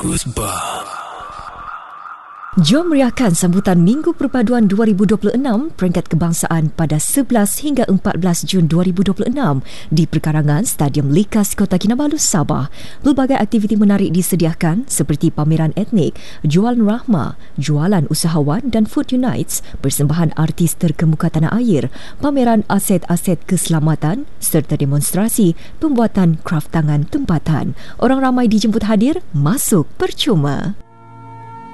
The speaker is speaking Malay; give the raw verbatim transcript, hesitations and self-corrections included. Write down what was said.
Khutbah. Jom meriahkan sambutan Minggu Perpaduan dua ribu dua puluh enam Peringkat Kebangsaan pada sebelas hingga empat belas Jun dua ribu dua puluh enam di perkarangan Stadium Likas Kota Kinabalu, Sabah. Pelbagai aktiviti menarik disediakan seperti pameran etnik, jualan rahmah, jualan usahawan dan Food Unites, persembahan artis terkemuka tanah air, pameran aset-aset keselamatan serta demonstrasi pembuatan kraf tangan tempatan. Orang ramai dijemput hadir, masuk percuma.